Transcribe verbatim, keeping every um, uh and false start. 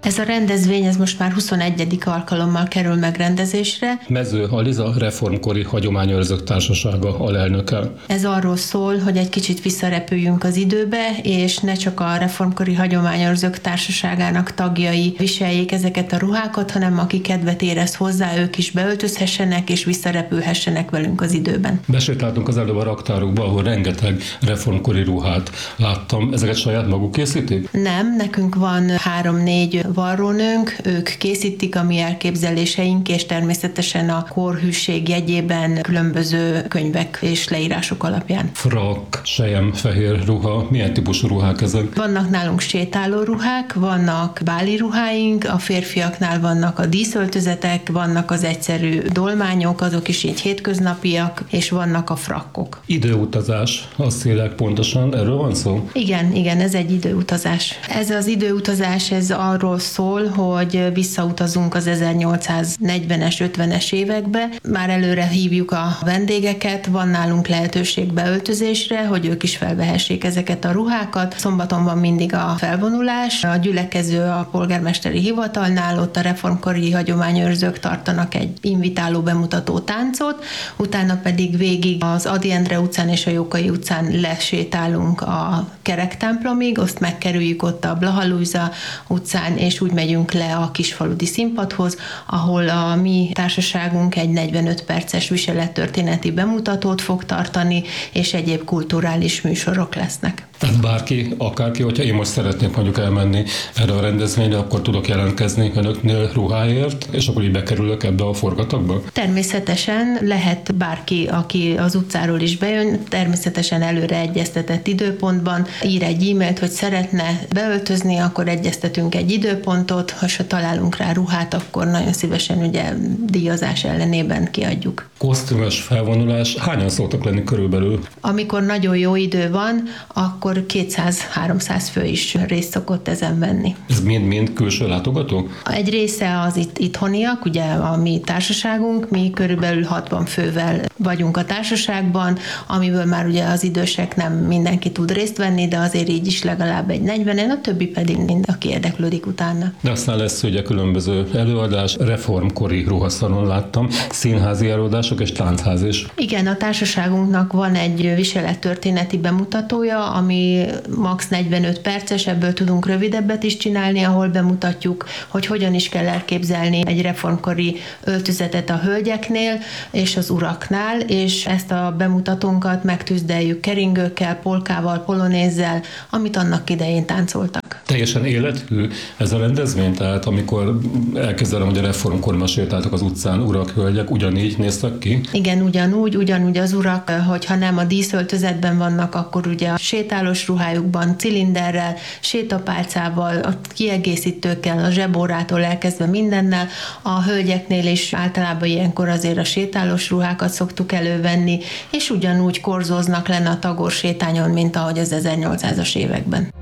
Ez a rendezvény ez most már huszonegyedik alkalommal kerül megrendezésre. Mező Aliza reformkori hagyományőrzők társasága alelnöke. Ez arról szól, hogy egy kicsit visszarepüljünk az időbe, és ne csak a reformkori hagyományőrzők társaságának tagjai viseljék ezeket a ruhákat, hanem aki kedvet érez hozzá, ők is beöltözhessenek és visszarepülhessenek velünk az időben. Besétáltunk az előbb a raktárukba, ahol rengeteg reformkori ruhát láttam. Ezeket saját maguk készítik? Nem, nekünk van három-négy varrónőnk, ők készítik a mi elképzeléseink, és természetesen a korhűség jegyében különböző könyvek és leírások alapján. Frak, sejem, fehér ruha, milyen típusú ruhák ezek? Vannak nálunk sétáló ruhák, vannak báli ruháink, a férfiaknál vannak a díszöltözetek, vannak az egyszerű dolmányok, azok is így hétköznapiak, és vannak a frakkok. Időutazás, azt írják pontosan, erről van szó? Igen, igen, ez egy időutazás. Ez az időutazás, ez arról szól, hogy visszautazunk az ezernyolcszáznegyvenes, ötvenes évekbe. Már előre hívjuk a vendégeket, van nálunk lehetőség beöltözésre, hogy ők is felvehessék ezeket a ruhákat. Szombaton van mindig a felvonulás, a gyülekező a polgármesteri hivatalnál, ott a reformkori hagyományőrzők tartanak egy invitáló bemutató táncot, utána pedig végig az Ady Endre utcán és a Jókai utcán lesétálunk a kerektemplomig, azt megkerüljük ott a Blaha Lujza utcán, és úgy megyünk le a Kisfaludi Színpadhoz, ahol a mi társaságunk egy negyvenöt perces viselettörténeti bemutatót fog tartani, és egyéb kulturális műsorok lesznek. Tehát bárki, akárki, hogyha én most szeretnék mondjuk elmenni erre a rendezvényre, akkor tudok jelentkezni önöknél ruháért, és akkor így bekerülök ebbe a forgatagba? Természetesen lehet bárki, aki az utcáról is bejön, természetesen előre egyeztetett időpontban ír egy e-mailt, hogy szeretne beöltözni, akkor egyeztetünk egy időpontot, ha se találunk rá ruhát, akkor nagyon szívesen ugye díjazás ellenében kiadjuk. Kosztümös felvonulás, hányan szoktak lenni körülbelül? Amikor nagyon jó idő van, akkor kétszáz-háromszáz fő is részt szokott ezen venni. Ez mind-mind külső látogatók? Egy része az itt itthoniak, ugye a mi társaságunk, mi körülbelül hatvan fővel vagyunk a társaságban, amiből már ugye az idősek nem mindenki tud részt venni, de azért így is legalább egy negyvenen, a többi pedig mind, aki érdeklődik utána. De aztán lesz ugye különböző előadás, reformkori ruhaszalon láttam, színházi előadások és táncház is. Igen, a társaságunknak van egy viselettörténeti bemutatója, ami max. negyvenöt perces, ebből tudunk rövidebbet is csinálni, ahol bemutatjuk, hogy hogyan is kell elképzelni egy reformkori öltözetet a hölgyeknél és az uraknál, és ezt a bemutatónkat megtüzdeljük keringőkkel, polkával, polonézzel, amit annak idején táncoltak. Teljesen élethű ez a rendezvény, tehát amikor elképzelem, hogy a reformkor meséltátok az utcán, urak, hölgyek, ugyanígy néztek ki? Igen, ugyanúgy, ugyanúgy az urak, hogyha nem a díszöltözetben vannak, akkor ugye a sétálós ruhájukban, cilinderrel, sétapálcával, a kiegészítőkkel, a zsebórától elkezdve mindennel. A hölgyeknél is általában ilyenkor azért a sétálós ruhákat szoktuk elővenni, és ugyanúgy korzóznak lenne a Tagore sétányon, mint ahogy az ezernyolcszázas években.